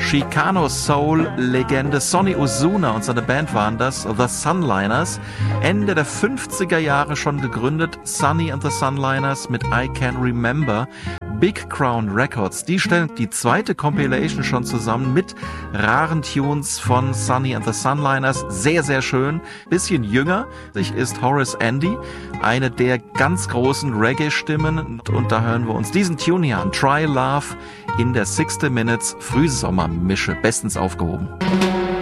Chicano-Soul-Legende Sonny Osuna und seine Band waren das, The Sunliners. Ende der 50er Jahre schon gegründet, Sonny and the Sunliners mit I Can Remember. Big Crown Records, die stellen die zweite Compilation schon zusammen mit raren Tunes von Sonny and the Sunliners. Sehr, sehr schön. Bisschen jünger ist Horace Andy, eine der ganz großen Reggae-Stimmen. Und da hören wir uns diesen Tune hier an. Try Love in der 60 Minutes Frühsommermische. Bestens aufgehoben.